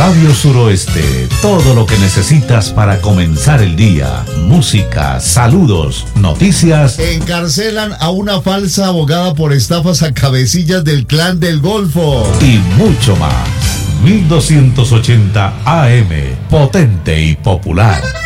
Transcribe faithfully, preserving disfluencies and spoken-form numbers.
Radio Suroeste, todo lo que necesitas para comenzar el día. Música, saludos, noticias. Encarcelan a una falsa abogada por estafas a cabecillas del Clan del Golfo. Y mucho más. mil doscientos ochenta A M, potente y popular.